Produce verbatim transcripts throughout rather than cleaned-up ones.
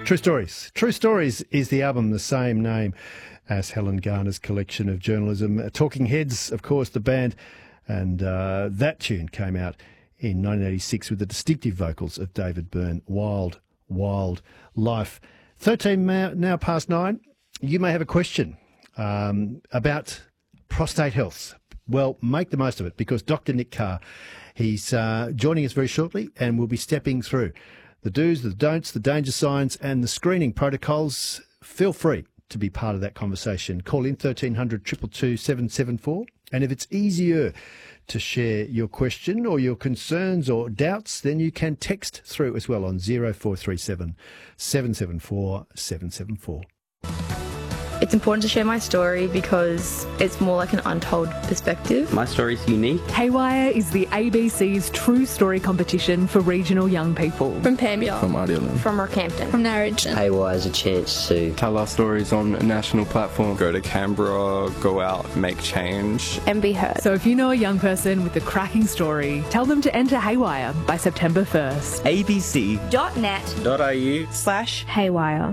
True Stories. True Stories is the album, the same name as Helen Garner's collection of journalism. Talking Heads, of course, the band, and uh, that tune came out in nineteen eighty-six with the distinctive vocals of David Byrne. Wild, wild life. thirteen now past nine. You may have a question um, about prostate health. Well, make the most of it, because Doctor Nick Carr, he's uh, joining us very shortly, and we'll be stepping through the do's, the don'ts, the danger signs and the screening protocols. Feel free to be part of that conversation. Call in thirteen hundred, two two two, seven seven four. And if it's easier to share your question or your concerns or doubts, then you can text through as well on zero four three seven, seven seven four, seven seven four. It's important to share my story because it's more like an untold perspective. My story's unique. Haywire is the A B C's True Story competition for regional young people. From Pambia. From Idealand. From Rockhampton. From Narrogin. Haywire is a chance to tell our stories on a national platform. Go to Canberra, go out, make change. And be heard. So if you know a young person with a cracking story, tell them to enter Haywire by September first. abc.net.au slash Haywire.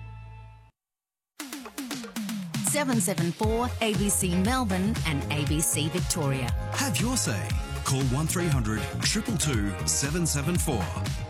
seven seven four A B C Melbourne and A B C Victoria. Have your say. Call one three hundred, two two two, seven seven four.